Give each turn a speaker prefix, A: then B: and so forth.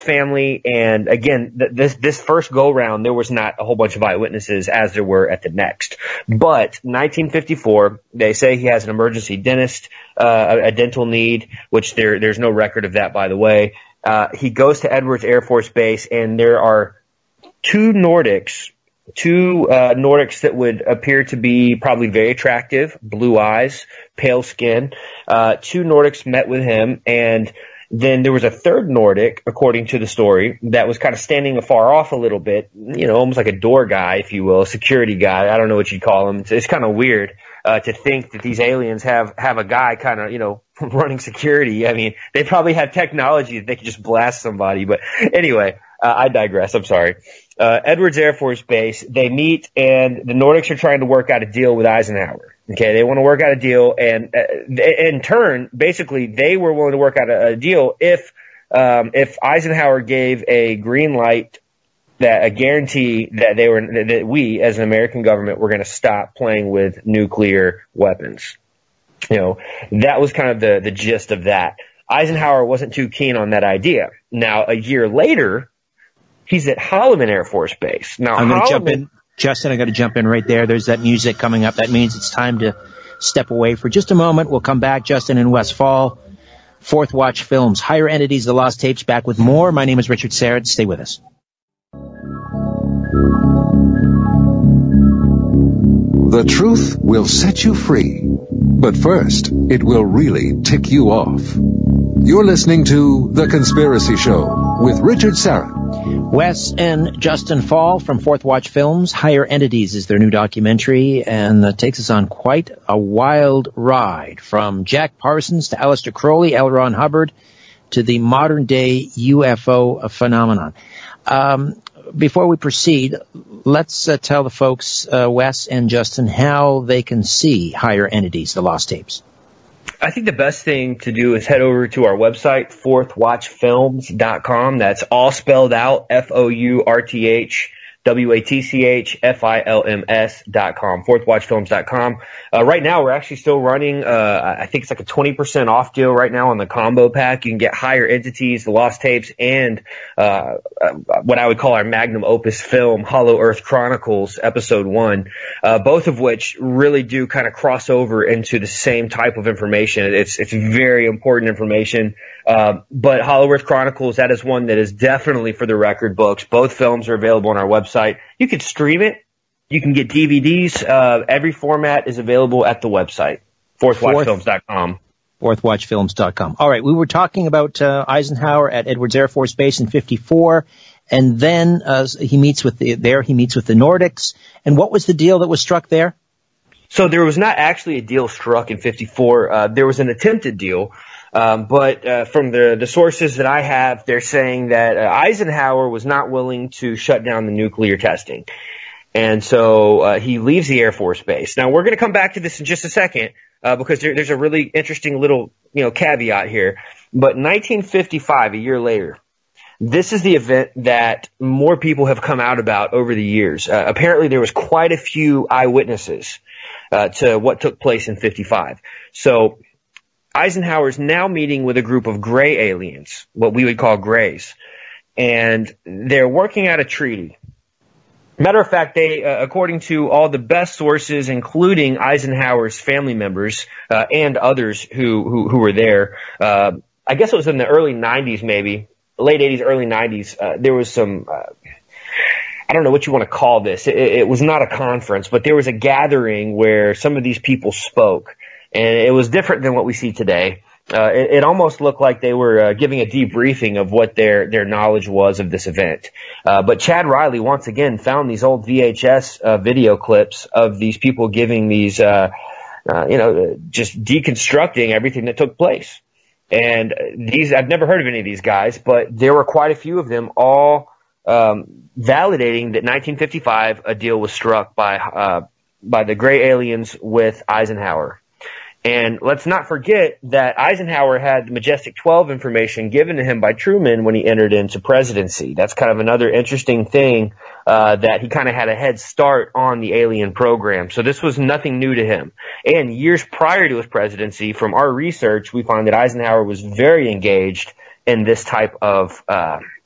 A: family. And again, this first go round, there was not a whole bunch of eyewitnesses as there were at the next. But 1954, they say he has an emergency dentist, a dental need, which there's no record of that, by the way. He goes to Edwards Air Force Base, and there are two Nordics that would appear to be probably very attractive, blue eyes, pale skin. Two Nordics met with him, and then there was a third Nordic, according to the story, that was kind of standing afar off a little bit, almost like a door guy, if you will, a security guy. I don't know what you'd call him. It's kind of weird to think that these aliens have a guy kind of, running security. I mean, they probably have technology that they could just blast somebody. But anyway, I digress. I'm sorry. Edwards Air Force Base, they meet, and the Nordics are trying to work out a deal with Eisenhower. Okay, they want to work out a deal, and in turn, basically, they were willing to work out a deal if Eisenhower gave a green light, that a guarantee that we, as an American government, were going to stop playing with nuclear weapons. That was kind of the gist of that. Eisenhower wasn't too keen on that idea. Now, a year later, he's at Holloman Air Force Base. Now,
B: I'm going to jump in. Justin, I got to jump in right there. There's that music coming up. That means it's time to step away for just a moment. We'll come back. Justin in Westfall, Fourth Watch Films, Higher Entities, The Lost Tapes, back with more. My name is Richard Serrett. Stay with us.
C: The truth will set you free, but first, it will really tick you off. You're listening to The Conspiracy Show with Richard Serrett.
B: Wes and Justin Fall from Fourth Watch Films. Higher Entities is their new documentary, and takes us on quite a wild ride, from Jack Parsons to Aleister Crowley, L. Ron Hubbard, to the modern-day UFO phenomenon. Before we proceed, let's tell the folks, Wes and Justin, how they can see Higher Entities, The Lost Tapes.
A: I think the best thing to do is head over to our website, fourthwatchfilms.com. That's all spelled out, FOURTHWATCHFILMS.com, fourthwatchfilms.com. Right now, we're actually still running, I think it's like a 20% off deal right now on the combo pack. You can get Higher Entities, The Lost Tapes, and what I would call our magnum opus film, Hollow Earth Chronicles, Episode 1, both of which really do kind of cross over into the same type of information. It's very important information. But Hollow Earth Chronicles, that is one that is definitely for the record books. Both films are available on our website. You can stream it. You can get DVDs. Every format is available at the website, fourthwatchfilms.com.
B: Fourthwatchfilms.com. All right, we were talking about Eisenhower at Edwards Air Force Base in 54, and then he meets with the Nordics. And what was the deal that was struck there?
A: So there was not actually a deal struck in 54. There was an attempted deal. But from the sources that I have, they're saying that Eisenhower was not willing to shut down the nuclear testing. And so he leaves the Air Force Base. Now, we're going to come back to this in just a second because there's a really interesting little caveat here. But 1955, a year later, this is the event that more people have come out about over the years. Apparently, there was quite a few eyewitnesses to what took place in 55. So Eisenhower's now meeting with a group of gray aliens, what we would call grays, and they're working out a treaty. Matter of fact, they, according to all the best sources, including Eisenhower's family members and others who were there, I guess it was in the early 90s, maybe late 80s, early 90s. There was some. I don't know what you want to call this. It was not a conference, but there was a gathering where some of these people spoke. And it was different than what we see today. It almost looked like they were giving a debriefing of what their knowledge was of this event. But Chad Riley, once again, found these old VHS video clips of these people giving these, just deconstructing everything that took place. And I've never heard of any of these guys, but there were quite a few of them all validating that 1955 a deal was struck by the gray aliens with Eisenhower. And let's not forget that Eisenhower had the Majestic 12 information given to him by Truman when he entered into presidency. That's kind of another interesting thing, that he kind of had a head start on the alien program. So this was nothing new to him. And years prior to his presidency, from our research, we find that Eisenhower was very engaged in this type of